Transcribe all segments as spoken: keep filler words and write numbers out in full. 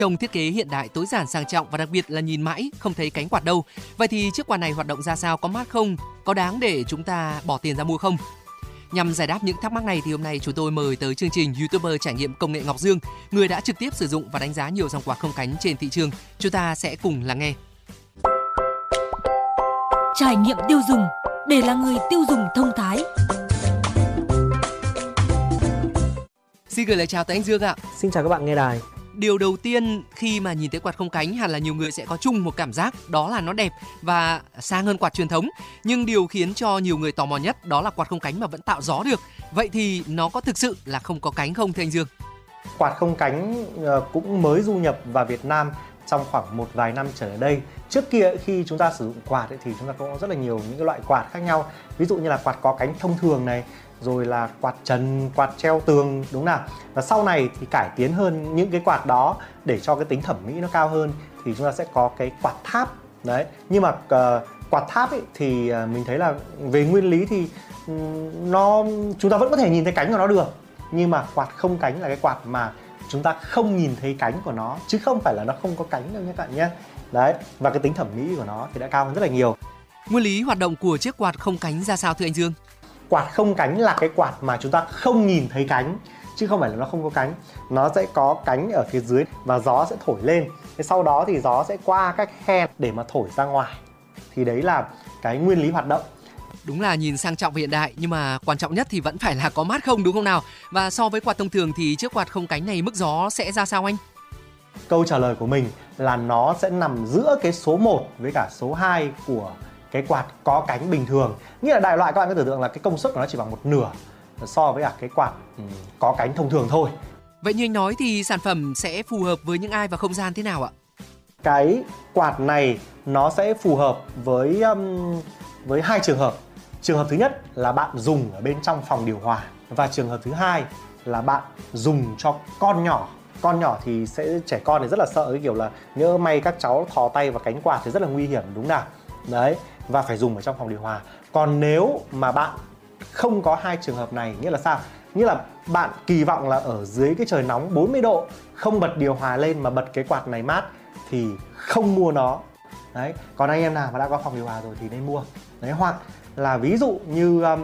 Trông thiết kế hiện đại tối giản sang trọng và đặc biệt là nhìn mãi không thấy cánh quạt đâu. Vậy thì chiếc quạt này hoạt động ra sao, có mát không? Có đáng để chúng ta bỏ tiền ra mua không? Nhằm giải đáp những thắc mắc này thì hôm nay chúng tôi mời tới chương trình YouTuber trải nghiệm công nghệ Ngọc Dương, người đã trực tiếp sử dụng và đánh giá nhiều dòng quạt không cánh trên thị trường. Chúng ta sẽ cùng lắng nghe. Trải nghiệm tiêu dùng để là người tiêu dùng thông thái. Xin gửi lời chào tới anh Dương ạ. Xin chào các bạn nghe đài. Điều đầu tiên khi mà nhìn thấy quạt không cánh hẳn là nhiều người sẽ có chung một cảm giác, đó là nó đẹp và sang hơn quạt truyền thống. Nhưng điều khiến cho nhiều người tò mò nhất đó là quạt không cánh mà vẫn tạo gió được. Vậy thì nó có thực sự là không có cánh không thưa anh Dương? Quạt không cánh cũng mới du nhập vào Việt Nam trong khoảng một vài năm trở lại đây. Trước kia khi chúng ta sử dụng quạt ấy, thì chúng ta có rất là nhiều những cái loại quạt khác nhau. Ví dụ như là quạt có cánh thông thường này, rồi là quạt trần, quạt treo tường, đúng nào. Và sau này thì cải tiến hơn những cái quạt đó để cho cái tính thẩm mỹ nó cao hơn thì chúng ta sẽ có cái quạt tháp. Đấy. Nhưng mà uh, quạt tháp ấy, thì uh, mình thấy là về nguyên lý thì um, nó chúng ta vẫn có thể nhìn thấy cánh của nó được. Nhưng mà quạt không cánh là cái quạt mà chúng ta không nhìn thấy cánh của nó, chứ không phải là nó không có cánh đâu nha các bạn nhé. Đấy, và cái tính thẩm mỹ của nó thì đã cao hơn rất là nhiều. Nguyên lý hoạt động của chiếc quạt không cánh ra sao thưa anh Dương? Quạt không cánh là cái quạt mà chúng ta không nhìn thấy cánh, chứ không phải là nó không có cánh. Nó sẽ có cánh ở phía dưới và gió sẽ thổi lên. Thế sau đó thì gió sẽ qua các khe để mà thổi ra ngoài. Thì đấy là cái nguyên lý hoạt động. Đúng là nhìn sang trọng và hiện đại, nhưng mà quan trọng nhất thì vẫn phải là có mát không, đúng không nào? Và so với quạt thông thường thì chiếc quạt không cánh này mức gió sẽ ra sao anh? Câu trả lời của mình là nó sẽ nằm giữa cái số một với cả số hai của cái quạt có cánh bình thường. Nghĩa là đại loại các bạn có tưởng tượng là cái công suất của nó chỉ bằng một nửa so với cả cái quạt có cánh thông thường thôi. Vậy như anh nói thì sản phẩm sẽ phù hợp với những ai và không gian thế nào ạ? Cái quạt này nó sẽ phù hợp với um, với hai trường hợp. Trường hợp thứ nhất là bạn dùng ở bên trong phòng điều hòa, và trường hợp thứ hai là bạn dùng cho con nhỏ. Con nhỏ thì sẽ trẻ con thì rất là sợ cái kiểu là nhỡ may các cháu thò tay vào cánh quạt thì rất là nguy hiểm, đúng nào? Đấy, và phải dùng ở trong phòng điều hòa. Còn nếu mà bạn không có hai trường hợp này, nghĩa là sao? Nghĩa là bạn kỳ vọng là ở dưới cái trời nóng bốn mươi độ, không bật điều hòa lên mà bật cái quạt này mát thì không mua nó. Đấy, còn anh em nào mà đã có phòng điều hòa rồi thì nên mua. Đấy, hoặc là ví dụ như um,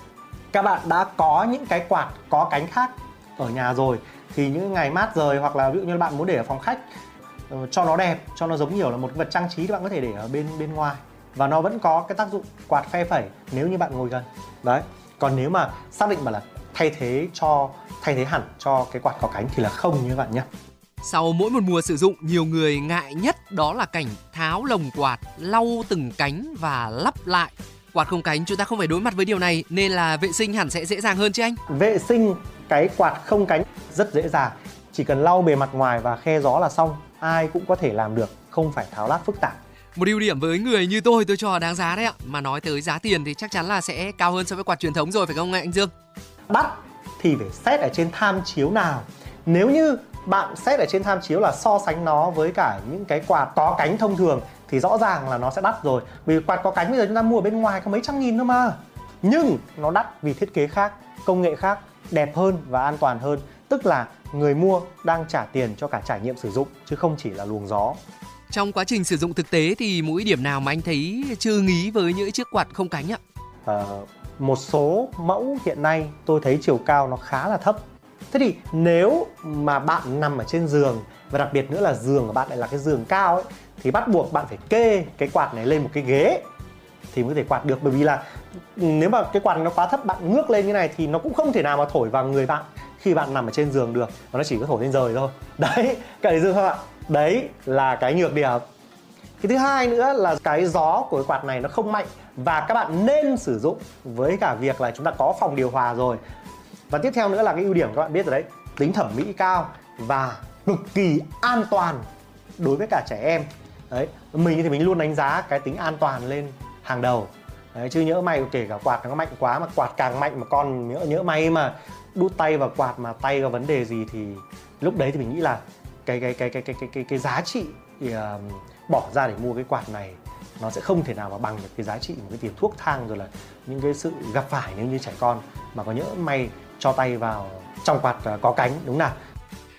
các bạn đã có những cái quạt có cánh khác ở nhà rồi, thì những ngày mát rời hoặc là ví dụ như bạn muốn để ở phòng khách uh, cho nó đẹp, cho nó giống nhiều là một vật trang trí thì bạn có thể để ở bên bên ngoài và nó vẫn có cái tác dụng quạt phe phẩy nếu như bạn ngồi gần. Đấy. Còn nếu mà xác định mà là thay thế cho thay thế hẳn cho cái quạt có cánh thì là không như các bạn nhé. Sau mỗi một mùa sử dụng, nhiều người ngại nhất đó là cảnh tháo lồng quạt, lau từng cánh và lắp lại. Quạt không cánh chúng ta không phải đối mặt với điều này nên là vệ sinh hẳn sẽ dễ dàng hơn chứ anh? Vệ sinh cái quạt không cánh rất dễ dàng, chỉ cần lau bề mặt ngoài và khe gió là xong, ai cũng có thể làm được, không phải tháo lát phức tạp. Một ưu điểm với người như tôi tôi cho đáng giá đấy ạ. Mà nói tới giá tiền thì chắc chắn là sẽ cao hơn so với quạt truyền thống rồi phải không anh Dương? Đắt thì phải xét ở trên tham chiếu nào. Nếu như bạn xét ở trên tham chiếu là so sánh nó với cả những cái quạt có cánh thông thường thì rõ ràng là nó sẽ đắt rồi. Vì quạt có cánh bây giờ chúng ta mua ở bên ngoài có mấy trăm nghìn thôi mà. Nhưng nó đắt vì thiết kế khác, công nghệ khác, đẹp hơn và an toàn hơn. Tức là người mua đang trả tiền cho cả trải nghiệm sử dụng chứ không chỉ là luồng gió. Trong quá trình sử dụng thực tế thì mỗi điểm nào mà anh thấy chưa nghĩ với những chiếc quạt không cánh ạ? À, một số mẫu hiện nay tôi thấy chiều cao nó khá là thấp. Thế thì nếu mà bạn nằm ở trên giường và đặc biệt nữa là giường của bạn lại là cái giường cao ấy, thì bắt buộc bạn phải kê cái quạt này lên một cái ghế thì mới có thể quạt được. Bởi vì là nếu mà cái quạt này nó quá thấp, bạn ngước lên như này thì nó cũng không thể nào mà thổi vào người bạn khi bạn nằm ở trên giường được, và nó chỉ có thổi lên trời thôi. Đấy, các bạn thấy không ạ? Đấy là cái nhược điểm. Cái thứ hai nữa là cái gió của cái quạt này nó không mạnh và các bạn nên sử dụng với cả việc là chúng ta có phòng điều hòa rồi. Và tiếp theo nữa là cái ưu điểm các bạn biết rồi đấy, tính thẩm mỹ cao và cực kỳ an toàn đối với cả trẻ em. Đấy, mình thì mình luôn đánh giá cái tính an toàn lên hàng đầu. Đấy, chứ nhỡ may kể cả quạt nó mạnh quá mà quạt càng mạnh mà con nhỡ, nhỡ may mà đút tay vào quạt mà tay có vấn đề gì thì lúc đấy thì mình nghĩ là cái cái cái cái cái cái cái, cái giá trị thì, uh, bỏ ra để mua cái quạt này nó sẽ không thể nào mà bằng được cái giá trị một cái tiền thuốc thang rồi là những cái sự gặp phải nếu như trẻ con mà có nhỡ may cho tay vào trong quạt có cánh, đúng nào?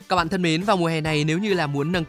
Các bạn thân mến, vào mùa hè này nếu như là muốn nâng